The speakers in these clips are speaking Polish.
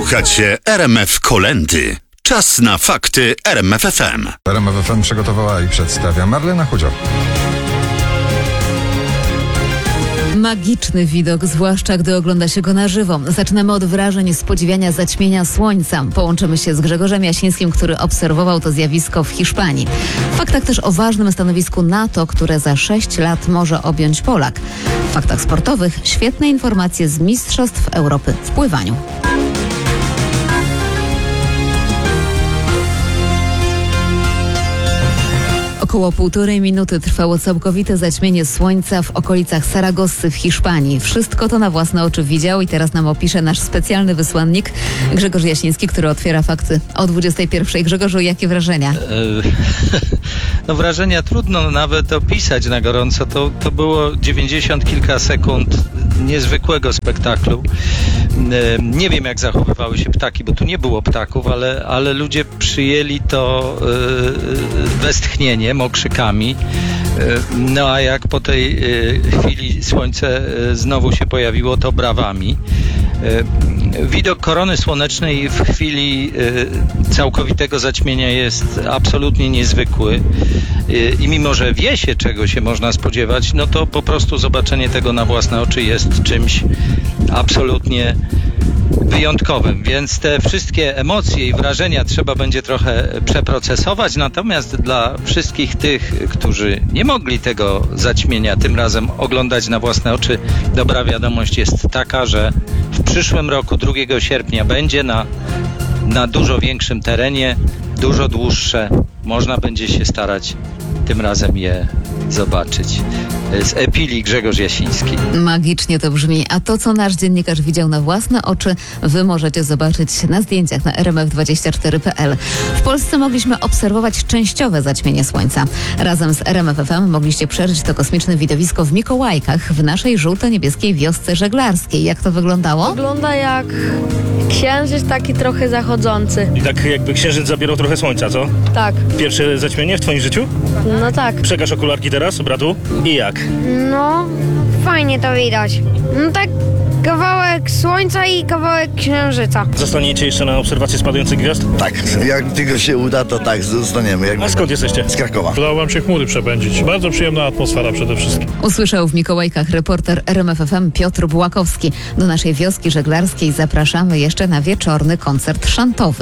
Słuchacie RMF Kolędy. Czas na fakty RMF FM. RMF FM przygotowała i przedstawia Marlena Chudziok. Magiczny widok, zwłaszcza gdy ogląda się go na żywo. Zaczynamy od wrażeń z podziwiania zaćmienia słońca. Połączymy się z Grzegorzem Jasińskim, który obserwował to zjawisko w Hiszpanii. W faktach też o ważnym stanowisku NATO, które za 6 lat może objąć Polak. W faktach sportowych świetne informacje z Mistrzostw Europy w pływaniu. Około 1,5 minuty trwało całkowite zaćmienie słońca w okolicach Saragossy w Hiszpanii. Wszystko to na własne oczy widział i teraz nam opisze nasz specjalny wysłannik Grzegorz Jasiński, który otwiera fakty o 21:00. Grzegorzu, jakie wrażenia? No wrażenia trudno nawet opisać na gorąco. To było 90 kilka sekund niezwykłego spektaklu. Nie wiem, jak zachowywały się ptaki, bo tu nie było ptaków, ale ludzie przyjęli to westchnieniem, okrzykami. No a jak po tej chwili słońce znowu się pojawiło, to brawami. Widok korony słonecznej w chwili całkowitego zaćmienia jest absolutnie niezwykły i mimo, że wie się, czego się można spodziewać, no to po prostu zobaczenie tego na własne oczy jest czymś absolutnie wyjątkowym, więc te wszystkie emocje i wrażenia trzeba będzie trochę przeprocesować, natomiast dla wszystkich tych, którzy nie mogli tego zaćmienia tym razem oglądać na własne oczy, dobra wiadomość jest taka, że w przyszłym roku 2 sierpnia będzie na dużo większym terenie, dużo dłuższe, można będzie się starać tym razem je zobaczyć. Z Epilii Grzegorz Jasiński. Magicznie to brzmi, a to, co nasz dziennikarz widział na własne oczy, wy możecie zobaczyć na zdjęciach na rmf24.pl. W Polsce mogliśmy obserwować częściowe zaćmienie słońca. Razem z RMF FM mogliście przeżyć to kosmiczne widowisko w Mikołajkach, w naszej żółto-niebieskiej wiosce żeglarskiej. Jak to wyglądało? Wygląda jak księżyc taki trochę zachodzący. I tak jakby księżyc zabierał trochę słońca, co? Tak. Pierwsze zaćmienie w twoim życiu? No tak. Przekaż okularki teraz, bratu. I jak? No, fajnie to widać. No tak, kawałek słońca i kawałek księżyca. Zostaniecie jeszcze na obserwację spadających gwiazd? Tak, jak tylko się uda, to tak, zostaniemy. A skąd jesteście? Z Krakowa. Udało wam się chmury przepędzić. Bardzo przyjemna atmosfera przede wszystkim. Usłyszał w Mikołajkach reporter RMF FM Piotr Bułakowski. Do naszej wioski żeglarskiej zapraszamy jeszcze na wieczorny koncert szantowy.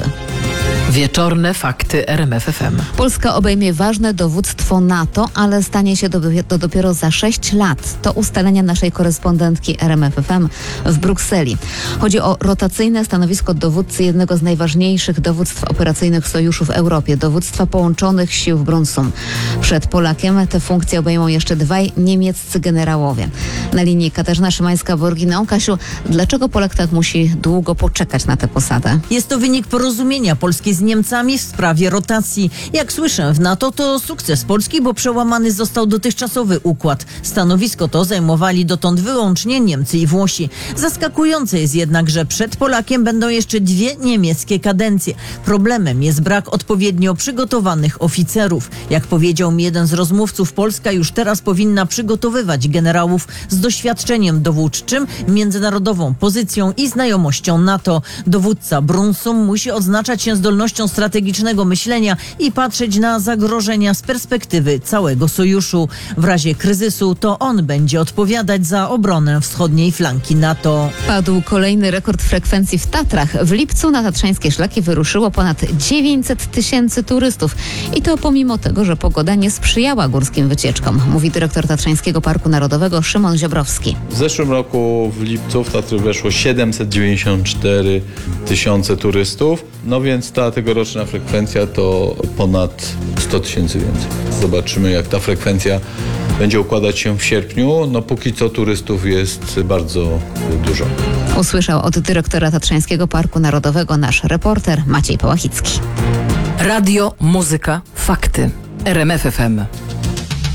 Wieczorne fakty RMF FM. Polska obejmie ważne dowództwo NATO, ale stanie się to dopiero za 6 lat. To ustalenia naszej korespondentki RMF FM w Brukseli. Chodzi o rotacyjne stanowisko dowódcy jednego z najważniejszych dowództw operacyjnych sojuszu w Europie, dowództwa połączonych sił w Brunssum. Przed Polakiem tę funkcję obejmą jeszcze 2 niemieccy generałowie. Na linii Katarzyna Szymańska-Borginą. Kasiu, dlaczego Polak tak musi długo poczekać na tę posadę? Jest to wynik porozumienia Polski z Niemcami w sprawie rotacji. Jak słyszę, w NATO to sukces Polski, bo przełamany został dotychczasowy układ. Stanowisko to zajmowali dotąd wyłącznie Niemcy i Włosi. Zaskakujące jest jednak, że przed Polakiem będą jeszcze 2 niemieckie kadencje. Problemem jest brak odpowiednio przygotowanych oficerów. Jak powiedział mi jeden z rozmówców, Polska już teraz powinna przygotowywać generałów z doświadczeniem dowódczym, międzynarodową pozycją i znajomością NATO. Dowódca Brunssum musi odznaczać się zdolnością strategicznego myślenia i patrzeć na zagrożenia z perspektywy całego sojuszu. W razie kryzysu to on będzie odpowiadać za obronę wschodniej flanki NATO. Padł kolejny rekord frekwencji w Tatrach. W lipcu na tatrzańskie szlaki wyruszyło ponad 900 000 turystów. I to pomimo tego, że pogoda nie sprzyjała górskim wycieczkom, mówi dyrektor Tatrzańskiego Parku Narodowego Szymon Ziobrowski. W zeszłym roku w lipcu w Tatry weszło 794 000 turystów, no więc ta tegoroczna frekwencja to ponad 100 000 więcej. Zobaczymy, jak ta frekwencja będzie układać się w sierpniu. No póki co turystów jest bardzo dużo. Usłyszał od dyrektora Tatrzańskiego Parku Narodowego nasz reporter Maciej Pałachicki. Radio, muzyka, fakty. RMF FM.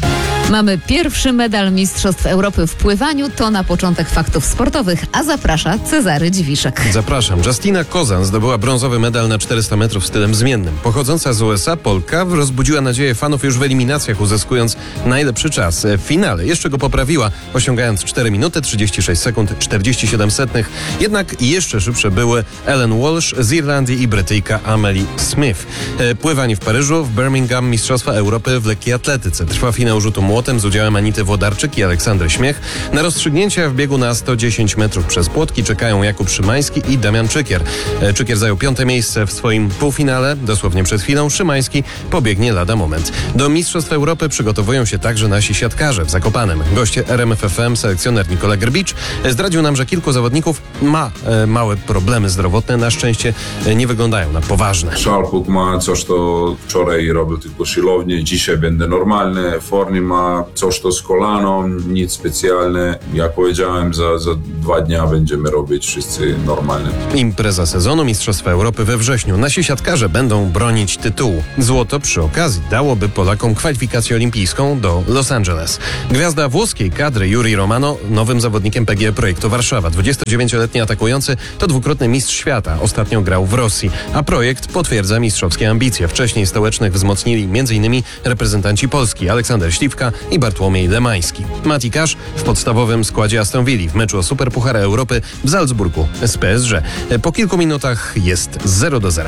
Mamy pierwszy medal Mistrzostw Europy w pływaniu. To na początek faktów sportowych, a zaprasza Cezary Dziwiszek. Zapraszam. Justina Kozan zdobyła brązowy medal na 400 metrów stylem zmiennym. Pochodząca z USA Polka rozbudziła nadzieję fanów już w eliminacjach, uzyskując najlepszy czas. W finale jeszcze go poprawiła, osiągając 4 minuty 36 sekund 47 setnych. Jednak jeszcze szybsze były Ellen Walsh z Irlandii i Brytyjka Amelie Smith. Pływanie w Paryżu, w Birmingham Mistrzostwa Europy w lekkiej atletyce. Trwa finał rzutu młotem z udziałem Anity Włodarczyk i Aleksandry Śmiech. Na rozstrzygnięcia w biegu na 110 metrów przez płotki czekają Jakub Szymański i Damian Czykier. Czykier zajął 5. miejsce w swoim półfinale. Dosłownie przed chwilą Szymański pobiegnie lada moment. Do Mistrzostw Europy przygotowują się także nasi siatkarze w Zakopanem. Goście RMF FM, selekcjoner Nikola Grbicz, zdradził nam, że kilku zawodników ma małe problemy zdrowotne. Na szczęście nie wyglądają na poważne. Szalpuk ma coś, to wczoraj robił tylko siłownię, dzisiaj będę normalny. Forni ma coś, to z kolaną, nic specjalne. Jak powiedziałem, za 2 dni będziemy robić wszyscy normalnie. Impreza sezonu Mistrzostwa Europy we wrześniu. Nasi siatkarze będą bronić tytułu. Złoto przy okazji dałoby Polakom kwalifikację olimpijską do Los Angeles. Gwiazda włoskiej kadry Yuri Romano nowym zawodnikiem PGE Projektu Warszawa. 29-letni atakujący to dwukrotny mistrz świata. Ostatnio grał w Rosji, a projekt potwierdza mistrzowskie ambicje. Wcześniej stołecznych wzmocnili m.in. reprezentanci Polski Aleksander Śliwka i Bartłomiej Lemański. Mati Cash w podstawowym składzie Aston Villa w meczu o Superpuchar Europy w Salzburgu z PSG. Po kilku minutach jest 0-0.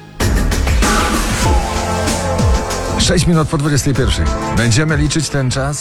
6 minut po 21. Będziemy liczyć ten czas.